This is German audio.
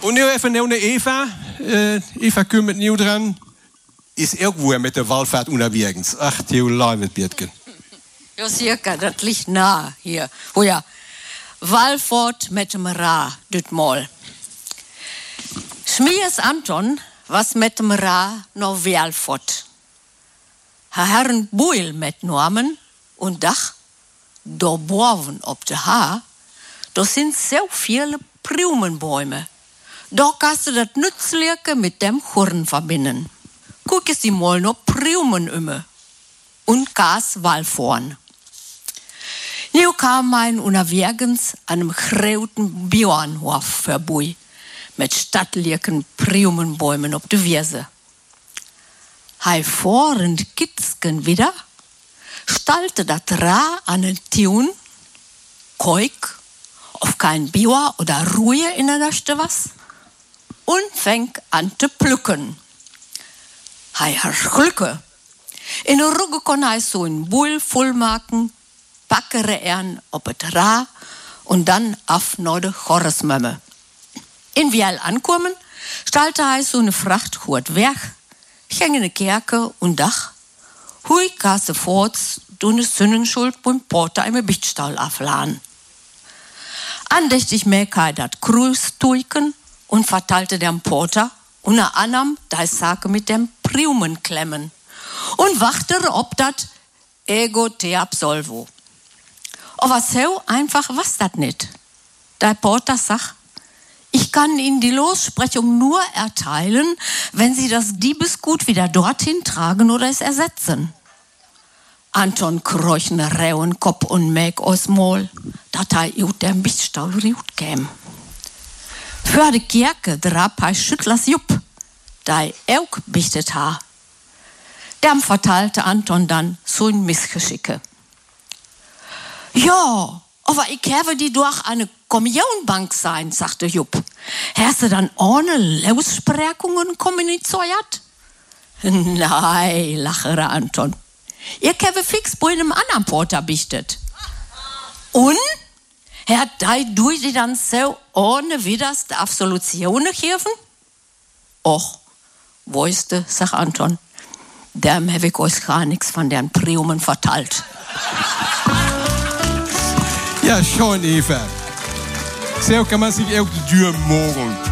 Und nu even naar Eva. Eva kommt nu dran. Ist irgendwo mit der Wallfahrt unterwegs. Ach, die Leute, Birtgen. Ja, circa, das liegt nah hier. Oh ja, Wallfahrt mit dem Ra, das Mal. Schmies Anton, was mit dem Ra noch Wallfahrt. Herrn Buil mitgenommen und Dach, da boven op de Haar, da sind so viele Prumenbäume. Da kannst du das Nützliche mit dem Horn verbinden. Guck es die mal noch Prumen immer und Gas Wallfahren. Nu kam mein unterwegs an einem großen Bauernhof vorbei, mit stattlichen Prumenbäumen auf der Wiese. Hei fahrend Kitzken wieder, stellte das Ra an den Tun, Keuk, auf kein Bauer oder Ruhe in der Nächte was, und fängt an zu pflücken. Hei Glücke. In der Rüge kann er so ein Bull vollmachen, packere er auf das Ra und dann auf nach der Choresmömme. In Wiel ankommen, stellte er so eine Fracht gut weg, ging in die Kerke und Dach, hui kasse fort, du ne Sünnenschuld beim Porter im Bichtstall aufladen. Andächtig merkte dat Kruz tuiken und verteilte dem Porter unter anderem die Sake mit dem Prumenklemmen und wachte ob dat ego te absolvo. Aber so einfach was dat nicht. Der Porter sagt, ich kann Ihnen die Lossprechung nur erteilen, wenn Sie das Diebesgut wieder dorthin tragen oder es ersetzen. Anton kreuchen Reuen Kopf und Mäg aus Maul, dat ut der Bichtstall riut käm. Für die Kirche drab Schüttlers Jupp, dei Euk bichtet ha. Dem verteilte Anton dann so ein Missgeschicke. Ja, aber ich habe die durch eine Kommunionbank sein, sagte Jupp. Hast du dann ohne Laussprechungen kommuniziert? Nein, lachte Anton. Ich habe fix bei einem anderen Porter bichtet. Und? Hat du die dann so ohne Widers die Absolution gegeben? Och, weißt du, sagt Anton, dem habe ich euch gar nichts von den Priumen verteilt. Ja, schon, Eva. So kann man sich auch die Tür morgen.